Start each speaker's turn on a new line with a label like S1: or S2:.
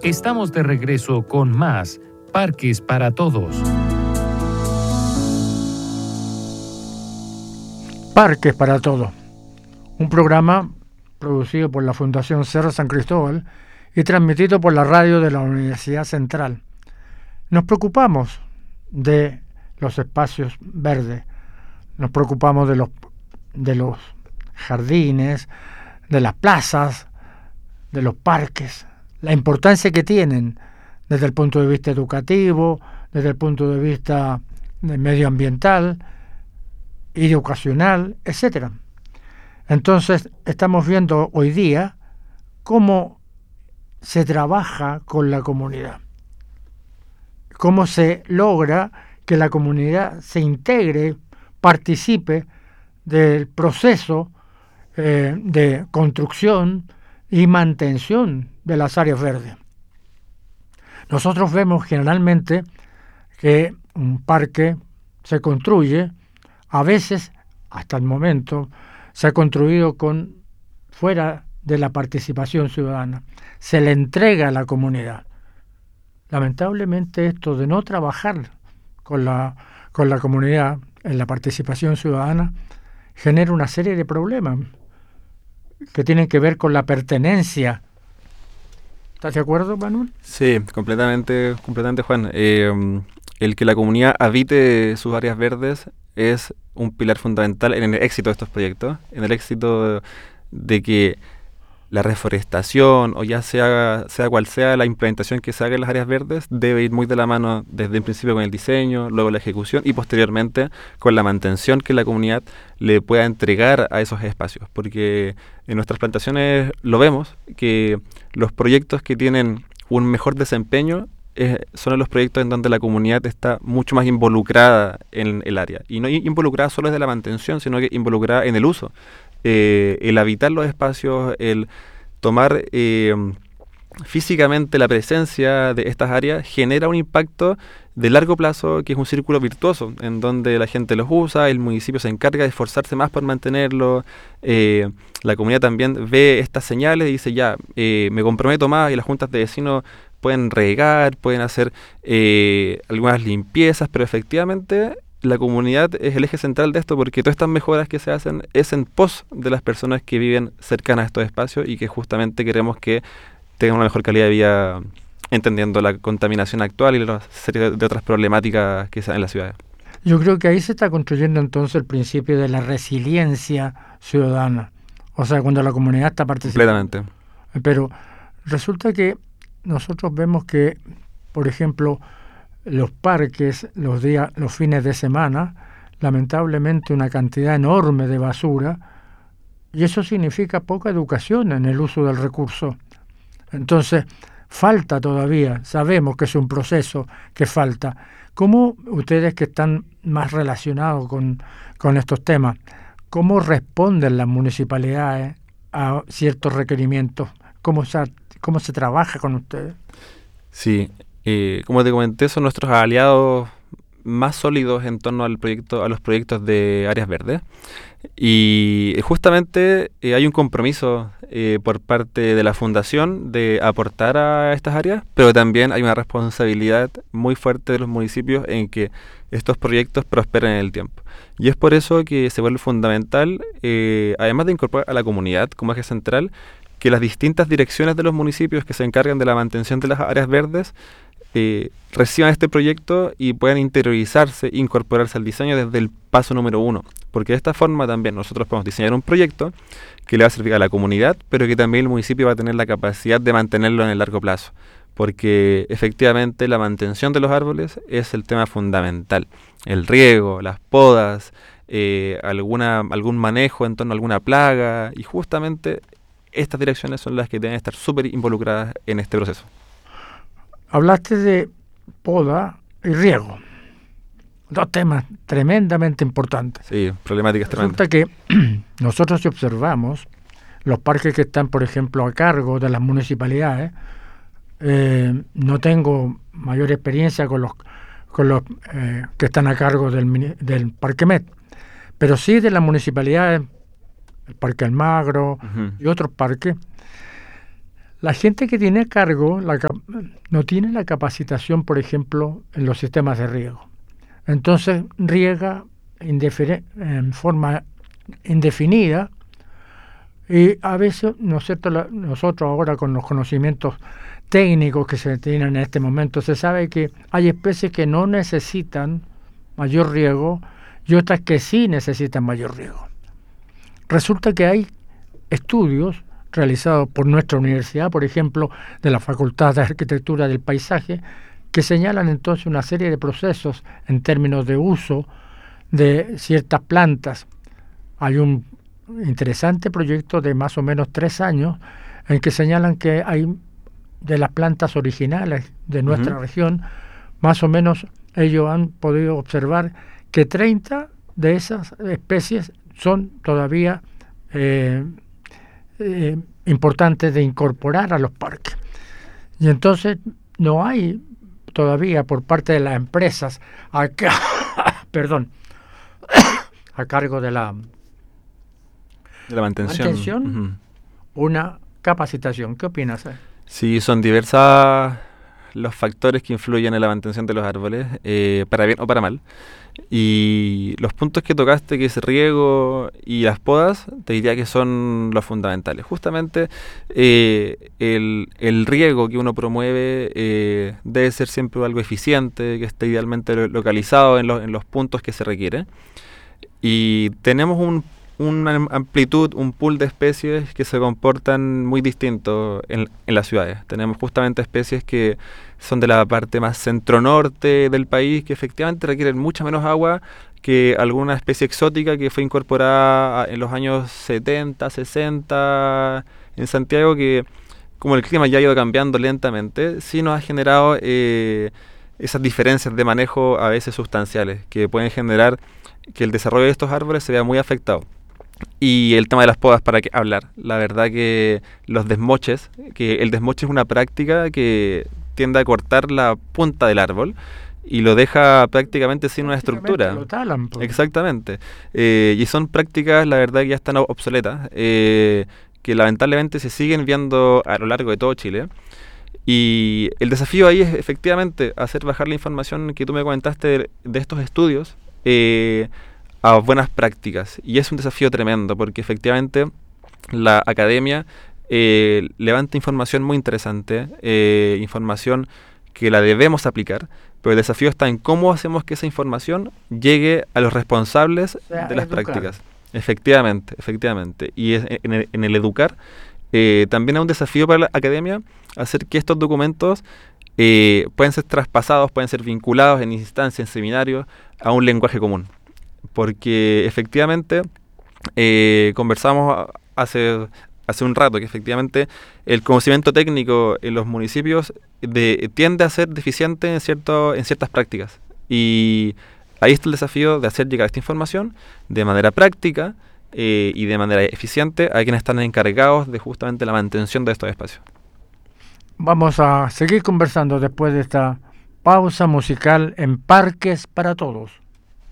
S1: Estamos de regreso con más Parques para Todos.
S2: Parques para Todos, un programa producido por la Fundación Cerro San Cristóbal y transmitido por la radio de la Universidad Central. Nos preocupamos de los espacios verdes, nos preocupamos de los jardines, de las plazas, de los parques, la importancia que tienen desde el punto de vista educativo, desde el punto de vista medioambiental, educacional, etcétera. Entonces, estamos viendo hoy día cómo se trabaja con la comunidad, cómo se logra que la comunidad se integre, participe del proceso de construcción y mantención de las áreas verdes. Nosotros vemos generalmente que un parque se construye, a veces, hasta el momento, se ha construido fuera de la participación ciudadana. Se le entrega a la comunidad. Lamentablemente esto de no trabajar con la comunidad en la participación ciudadana genera una serie de problemas que tienen que ver con la pertenencia. ¿Estás de acuerdo, Manuel?
S3: Sí, completamente, Juan. El que la comunidad habite sus áreas verdes es un pilar fundamental en el éxito de estos proyectos, en el éxito de que la reforestación, o ya sea cual sea la implementación que se haga en las áreas verdes, debe ir muy de la mano desde el principio con el diseño, luego la ejecución y posteriormente con la mantención que la comunidad le pueda entregar a esos espacios. Porque en nuestras plantaciones lo vemos, que los proyectos que tienen un mejor desempeño son los proyectos en donde la comunidad está mucho más involucrada en el área. Y no involucrada solo desde la mantención, sino que involucrada en el uso. El habitar los espacios, el tomar físicamente la presencia de estas áreas genera un impacto de largo plazo que es un círculo virtuoso en donde la gente los usa, el municipio se encarga de esforzarse más por mantenerlo, la comunidad también ve estas señales y dice ya, me comprometo más, y las juntas de vecinos pueden regar, pueden hacer algunas limpiezas, pero efectivamente la comunidad es el eje central de esto, porque todas estas mejoras que se hacen es en pos de las personas que viven cercanas a estos espacios y que justamente queremos que tengan una mejor calidad de vida, entendiendo la contaminación actual y la serie de otras problemáticas que se dan en las ciudades.
S2: Yo creo que ahí se está construyendo entonces el principio de la resiliencia ciudadana, o sea, cuando la comunidad está participando.
S3: Completamente.
S2: Pero resulta que nosotros vemos que, por ejemplo, los parques, los fines de semana, lamentablemente una cantidad enorme de basura, y eso significa poca educación en el uso del recurso. Entonces, falta todavía, sabemos que es un proceso que falta. ¿Cómo ustedes que están más relacionados con estos temas, cómo responden las municipalidades a ciertos requerimientos? ¿Cómo se trabaja con ustedes?
S3: Sí. Como te comenté, son nuestros aliados más sólidos en torno a los proyectos de áreas verdes, y justamente hay un compromiso por parte de la Fundación de aportar a estas áreas, pero también hay una responsabilidad muy fuerte de los municipios en que estos proyectos prosperen en el tiempo. Y es por eso que se vuelve fundamental, además de incorporar a la comunidad como eje central, que las distintas direcciones de los municipios que se encargan de la mantención de las áreas verdes reciban este proyecto y puedan interiorizarse, incorporarse al diseño desde el paso número 1. Porque de esta forma también nosotros podemos diseñar un proyecto que le va a servir a la comunidad, pero que también el municipio va a tener la capacidad de mantenerlo en el largo plazo. Porque efectivamente la mantención de los árboles es el tema fundamental. El riego, las podas, algún manejo en torno a alguna plaga, y justamente estas direcciones son las que deben estar súper involucradas en este proceso.
S2: Hablaste de poda y riego, dos temas tremendamente importantes.
S3: Sí, problemáticas tremendas.
S2: Resulta que nosotros, si observamos los parques que están, por ejemplo, a cargo de las municipalidades, no tengo mayor experiencia con los que están a cargo del Parque Met, pero sí de las municipalidades, el Parque Almagro y otros parques. La gente que tiene a cargo no tiene la capacitación, por ejemplo, en los sistemas de riego. Entonces riega en forma indefinida y a veces, ¿no es cierto?, nosotros ahora con los conocimientos técnicos que se tienen en este momento, se sabe que hay especies que no necesitan mayor riego y otras que sí necesitan mayor riego. Resulta que hay estudios realizados por nuestra universidad, por ejemplo, de la Facultad de Arquitectura del Paisaje, que señalan entonces una serie de procesos en términos de uso de ciertas plantas. Hay un interesante proyecto de más o menos 3 años en que señalan que hay de las plantas originales de nuestra región, más o menos ellos han podido observar que 30 de esas especies son todavía importantes de incorporar a los parques. Y entonces no hay todavía por parte de las empresas perdón, a cargo de la mantención, una capacitación. ¿Qué opinas?
S3: Sí, son diversas los factores que influyen en la mantención de los árboles, para bien o para mal. Y los puntos que tocaste, que es riego y las podas, te diría que son los fundamentales. Justamente el riego que uno promueve debe ser siempre algo eficiente, que esté idealmente localizado en los puntos que se requiere. Y tenemos una amplitud, un pool de especies que se comportan muy distinto en las ciudades. Tenemos justamente especies que son de la parte más centro-norte del país, que efectivamente requieren mucha menos agua que alguna especie exótica que fue incorporada en los años 70, 60 en Santiago, que como el clima ya ha ido cambiando lentamente, sí nos ha generado esas diferencias de manejo a veces sustanciales, que pueden generar que el desarrollo de estos árboles se vea muy afectado. Y el tema de las podas, ¿para qué hablar? La verdad que los desmoches, que el desmoche es una práctica que tiende a cortar la punta del árbol y lo deja prácticamente sin una estructura.
S2: Lo talan, pues.
S3: Exactamente. Y son prácticas, la verdad, que ya están obsoletas, que lamentablemente se siguen viendo a lo largo de todo Chile. Y el desafío ahí es efectivamente hacer bajar la información que tú me comentaste de estos estudios a buenas prácticas. Y es un desafío tremendo porque efectivamente la academia levanta información muy interesante, información que la debemos aplicar, pero el desafío está en cómo hacemos que esa información llegue a los responsables de las prácticas. Efectivamente. Y en el educar también es un desafío para la academia hacer que estos documentos pueden ser traspasados, pueden ser vinculados en instancias, en seminarios, a un lenguaje común. Porque efectivamente conversamos hace un rato que efectivamente el conocimiento técnico en los municipios tiende a ser deficiente en ciertas prácticas. Y ahí está el desafío de hacer llegar esta información de manera práctica y de manera eficiente a quienes están encargados de justamente la mantención de estos espacios.
S2: Vamos a seguir conversando después de esta pausa musical en Parques para Todos.